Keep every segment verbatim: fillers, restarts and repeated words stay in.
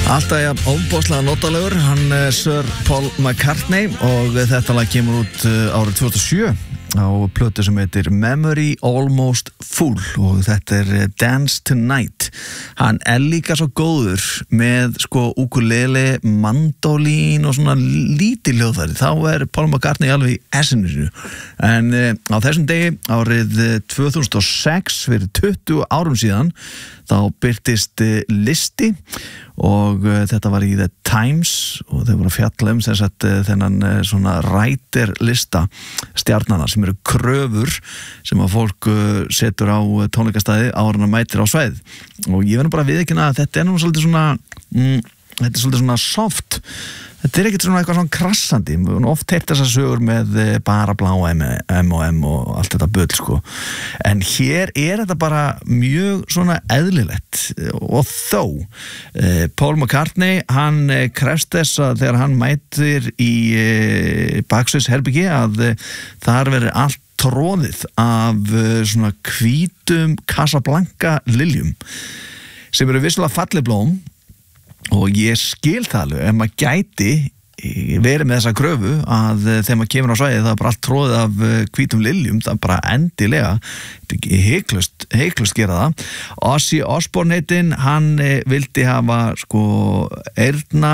Alltaf jafn ofboðslega notalegur, hann er Sir Paul McCartney og þetta lag kemur út árið tvö þúsund og sjö á plötu sem heitir Memory Almost Full og þetta er Dance Tonight. Hann er líka svo góður með sko ukulele, mandolín og svona lítið hljóðfæri. Þá er Paul McCartney alveg í essinu. En uh, á þessum degi árið tvö þúsund og sex, fyrir tuttugu árum síðan, þá birtist uh, listi og uh, þetta var í The Times og þau voru að fjalla um þess að uh, þennan uh, svona writer lista stjarnana sem eru kröfur sem að fólk uh, setur á uh, tónleikastæði áður en að mætir á sveið og ég verður bara að viðurkenna að þetta er nú svolítið svona mm, þetta er svolítið svona soft. Þetta er ekkert svona eitthvað svona krassandi. Við höfum oft heyrt þessar sögur með bara blá M og M og allt þetta bull sko. En hér er þetta bara mjög svona eðlilegt og þó eh, Paul McCartney, hann eh, krefst þess að þegar hann mætir í eh, baksviðsherbyggi að eh, þar verður allt tróðið af eh, svona hvítum Casablanca liljum sem eru vissulega falleg blóm. Og ég skil það alveg, ef maður gæti verið með þessa kröfu að þegar maður kemur á svæðið það er bara allt tróðið af hvítum liljum, það er bara endilega heiklust, heiklust gera það. Ozzy Osbourne heitinn, hann vildi hafa sko eyrna,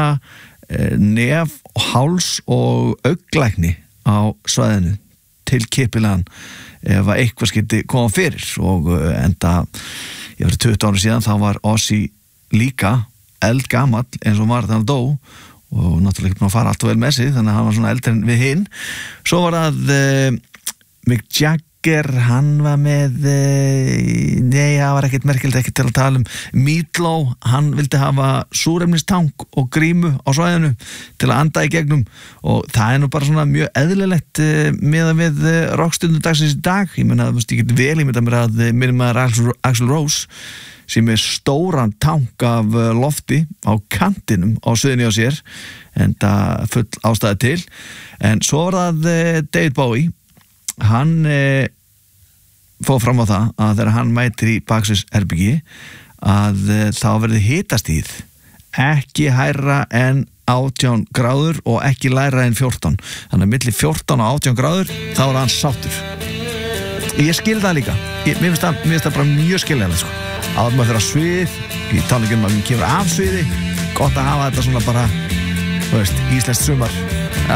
nef, háls og augnlækni á svæðinu til kippilegan ef að eitthvað skyldi koma fyrir og enda, ég verið tuttugu ára síðan, þá var Ozzy líka eldgamall eins og var þegar hann dó og náttúrulega ekki búin að fara allt og vel með sig þannig að hann var svona eldri en við hinn. Svo var það uh, Mick Jagger, hann var með uh, nei, það var ekkert merkilegt ekki til að tala um Meatloaf, hann vildi hafa súrefnistang og grímu á svæðinu til að anda í gegnum og það er nú bara svona mjög eðlilegt uh, með að við uh, rockstundum dagsins í dag. Ég menna að ég get vel í mynda mér að minnum maður Axl, Axl Rose sem er stóran tank af lofti á kantinum á sviðinu á sér en það full ástæði til. En svo var það eh, David Bowie, hann eh, fór fram á það að þegar hann mætir í baksviðsherbyggi að eh, þá verði hitastíð ekki hærra en átján gráður og ekki lægra en fjórtán. Þannig að milli fjórtán og átján gráður þá er hann sáttur. Ég skil það líka. Ég, mér finnst það, mér finnst það bara mjög skiljanlega sko. Áður maður fyrir að svið, í tónleikunum maður kemur af sviði, gott að hafa þetta svona bara, þú veist, íslenskt sumar.